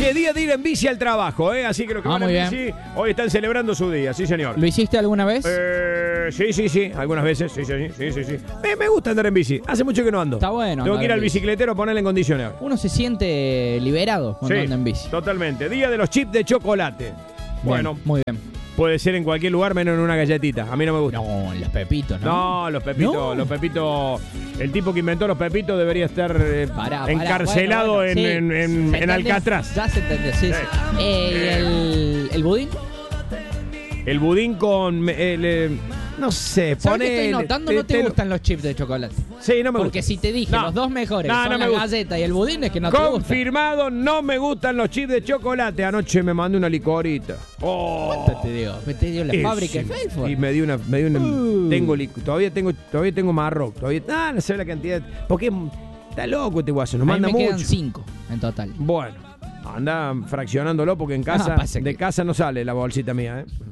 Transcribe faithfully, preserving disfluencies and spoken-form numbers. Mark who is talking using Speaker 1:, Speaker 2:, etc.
Speaker 1: es día de ir en bici al trabajo, ¿eh? Así que los que
Speaker 2: Ah,
Speaker 1: van
Speaker 2: muy
Speaker 1: en
Speaker 2: bien.
Speaker 1: bici hoy están celebrando su día, sí señor.
Speaker 2: ¿Lo hiciste alguna vez?
Speaker 1: Eh, sí, sí, sí, algunas veces, sí, sí, sí, sí, sí. Me, me gusta andar en bici, hace mucho que no ando.
Speaker 2: Está bueno
Speaker 1: Tengo
Speaker 2: andar
Speaker 1: que ir
Speaker 2: en
Speaker 1: al
Speaker 2: bici.
Speaker 1: bicicletero a ponerle en condiciones.
Speaker 2: Uno se siente liberado cuando
Speaker 1: Sí,
Speaker 2: anda en bici.
Speaker 1: totalmente. Día de los chips de chocolate.
Speaker 2: Bien,
Speaker 1: Bueno,
Speaker 2: muy bien.
Speaker 1: puede ser en cualquier lugar menos en una galletita. A mí no me gusta.
Speaker 2: No, los pepitos, ¿no?
Speaker 1: No, los pepitos,
Speaker 2: No.
Speaker 1: los pepitos. El tipo que inventó los pepitos debería estar eh,
Speaker 2: Pará, pará,
Speaker 1: encarcelado
Speaker 2: bueno, bueno,
Speaker 1: en,
Speaker 2: sí.
Speaker 1: en- en-
Speaker 2: ¿Se
Speaker 1: en
Speaker 2: entendió?
Speaker 1: Alcatraz.
Speaker 2: Ya se entendió, sí, sí.
Speaker 1: Sí.
Speaker 2: Eh, ¿y el, el budín?
Speaker 1: El budín con. eh, le- no sé,
Speaker 2: ¿Sabes
Speaker 1: pone.
Speaker 2: que estoy notando? No te, gustan los chips de chocolate.
Speaker 1: Sí, no me
Speaker 2: Porque
Speaker 1: gusta.
Speaker 2: si te dije
Speaker 1: No.
Speaker 2: los dos mejores
Speaker 1: No,
Speaker 2: son
Speaker 1: no me
Speaker 2: la
Speaker 1: gusta.
Speaker 2: galleta y el budín, es que no te gustan.
Speaker 1: Confirmado, no me gustan los chips de chocolate. Anoche me mandé una licorita. Oh.
Speaker 2: ¿Cuánto te dio? Me te dio la
Speaker 1: Eh,
Speaker 2: fábrica de
Speaker 1: sí.
Speaker 2: Felford.
Speaker 1: Y me dio una, me dio una
Speaker 2: Uh.
Speaker 1: tengo lic- todavía tengo, todavía tengo marroc, todavía, ah, no sé la cantidad, porque está loco este guaso, nos
Speaker 2: A mí
Speaker 1: manda
Speaker 2: me
Speaker 1: mucho.
Speaker 2: quedan cinco en total.
Speaker 1: Bueno, anda fraccionándolo porque en casa,
Speaker 2: Ah, pasa
Speaker 1: de
Speaker 2: que-
Speaker 1: casa no sale la bolsita mía, ¿eh?